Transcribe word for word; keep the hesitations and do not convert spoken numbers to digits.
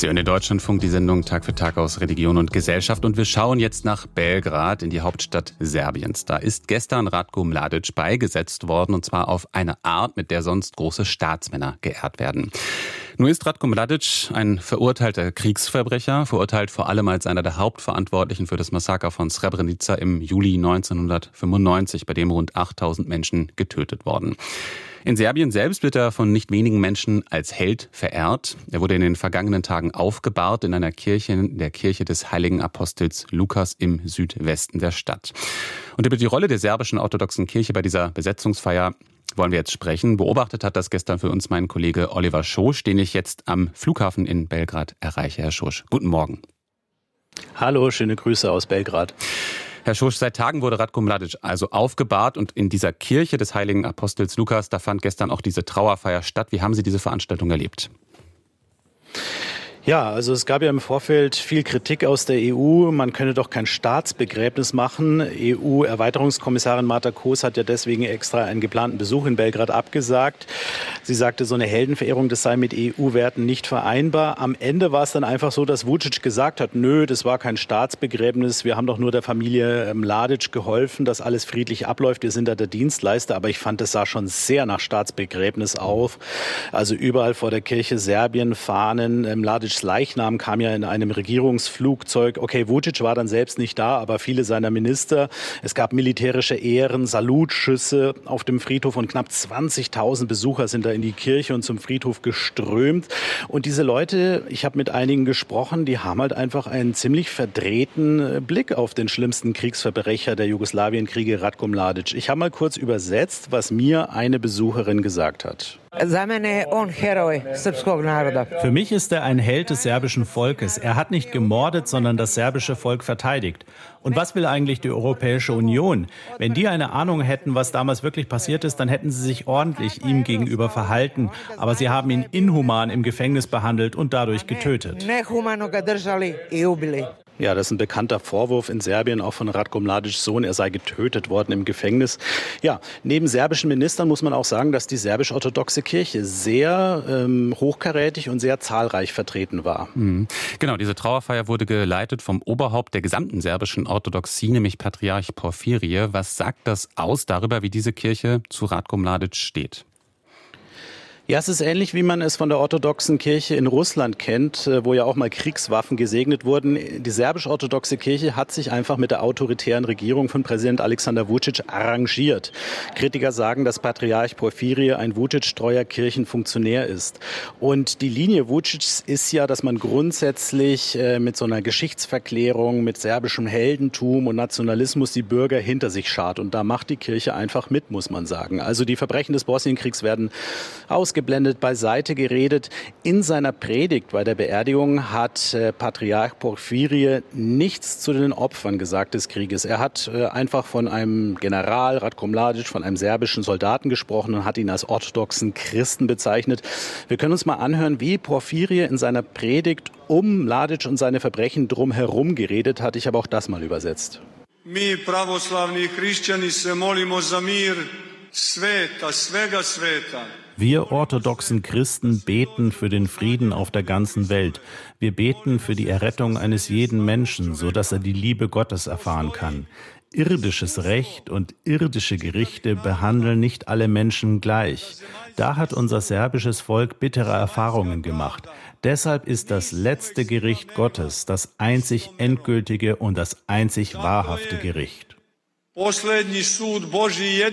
Sie hören den Deutschlandfunk, die Sendung Tag für Tag aus Religion und Gesellschaft. Und wir schauen jetzt nach Belgrad, in die Hauptstadt Serbiens. Da ist gestern Ratko Mladic beigesetzt worden, und zwar auf eine Art, mit der sonst große Staatsmänner geehrt werden. Nun ist Ratko Mladic ein verurteilter Kriegsverbrecher, verurteilt vor allem als einer der Hauptverantwortlichen für das Massaker von Srebrenica im Juli neunzehnhundertfünfundneunzig, bei dem rund achttausend Menschen getötet wurden. In Serbien selbst wird er von nicht wenigen Menschen als Held verehrt. Er wurde in den vergangenen Tagen aufgebahrt in einer Kirche, in der Kirche des heiligen Apostels Lukas im Südwesten der Stadt. Und über die Rolle der serbischen orthodoxen Kirche bei dieser Besetzungsfeier wollen wir jetzt sprechen. Beobachtet hat das gestern für uns mein Kollege Oliver Schosch, den ich jetzt am Flughafen in Belgrad erreiche. Herr Schosch, guten Morgen. Hallo, schöne Grüße aus Belgrad. Herr Schosch, seit Tagen wurde Ratko Mladic also aufgebahrt, und in dieser Kirche des heiligen Apostels Lukas, da fand gestern auch diese Trauerfeier statt. Wie haben Sie diese Veranstaltung erlebt? Ja, also es gab ja im Vorfeld viel Kritik aus der E U. Man könne doch kein Staatsbegräbnis machen. E U-Erweiterungskommissarin Marta Koos hat ja deswegen extra einen geplanten Besuch in Belgrad abgesagt. Sie sagte, so eine Heldenverehrung, das sei mit E U-Werten nicht vereinbar. Am Ende war es dann einfach so, dass Vučić gesagt hat, nö, das war kein Staatsbegräbnis. Wir haben doch nur der Familie Mladic geholfen, dass alles friedlich abläuft. Wir sind da der Dienstleister. Aber ich fand, es sah schon sehr nach Staatsbegräbnis auf. Also überall vor der Kirche Serbien Fahnen. Mladic Leichnam kam ja in einem Regierungsflugzeug. Okay, Vučić war dann selbst nicht da, aber viele seiner Minister. Es gab militärische Ehren, Salutschüsse auf dem Friedhof, und knapp zwanzigtausend Besucher sind da in die Kirche und zum Friedhof geströmt. Und diese Leute, ich habe mit einigen gesprochen, die haben halt einfach einen ziemlich verdrehten Blick auf den schlimmsten Kriegsverbrecher der Jugoslawienkriege, Ratko Mladic. Ich habe mal kurz übersetzt, was mir eine Besucherin gesagt hat. Für mich ist er ein Held des serbischen Volkes. Er hat nicht gemordet, sondern das serbische Volk verteidigt. Und was will eigentlich die Europäische Union? Wenn die eine Ahnung hätten, was damals wirklich passiert ist, dann hätten sie sich ordentlich ihm gegenüber verhalten. Aber sie haben ihn inhuman im Gefängnis behandelt und dadurch getötet. Ja, das ist ein bekannter Vorwurf in Serbien, auch von Ratko Mladics Sohn. Er sei getötet worden im Gefängnis. Ja, neben serbischen Ministern muss man auch sagen, dass die serbisch-orthodoxe Kirche sehr ähm, hochkarätig und sehr zahlreich vertreten war. Mhm. Genau, diese Trauerfeier wurde geleitet vom Oberhaupt der gesamten serbischen Orthodoxie, nämlich Patriarch Porphyrie. Was sagt das aus darüber, wie diese Kirche zu Ratko Mladic steht? Ja, es ist ähnlich, wie man es von der orthodoxen Kirche in Russland kennt, wo ja auch mal Kriegswaffen gesegnet wurden. Die serbisch-orthodoxe Kirche hat sich einfach mit der autoritären Regierung von Präsident Alexander Vučić arrangiert. Kritiker sagen, dass Patriarch Porphyrie ein Vučić-treuer Kirchenfunktionär ist. Und die Linie Vučićs ist ja, dass man grundsätzlich äh, mit so einer Geschichtsverklärung, mit serbischem Heldentum und Nationalismus die Bürger hinter sich schart. Und da macht die Kirche einfach mit, muss man sagen. Also die Verbrechen des Bosnienkriegs werden aus geblendet, beiseite geredet. In seiner Predigt bei der Beerdigung hat äh, Patriarch Porphyrie nichts zu den Opfern gesagt des Krieges. Er hat äh, einfach von einem General, Ratko Mladic, von einem serbischen Soldaten gesprochen und hat ihn als orthodoxen Christen bezeichnet. Wir können uns mal anhören, wie Porphyrie in seiner Predigt um Mladic und seine Verbrechen drumherum geredet hat. Ich habe auch das mal übersetzt. Mi pravoslavni hrišćani se molimo za mir sveta, svega sveta. Wir orthodoxen Christen beten für den Frieden auf der ganzen Welt. Wir beten für die Errettung eines jeden Menschen, sodass er die Liebe Gottes erfahren kann. Irdisches Recht und irdische Gerichte behandeln nicht alle Menschen gleich. Da hat unser serbisches Volk bittere Erfahrungen gemacht. Deshalb ist das letzte Gericht Gottes das einzig endgültige und das einzig wahrhafte Gericht.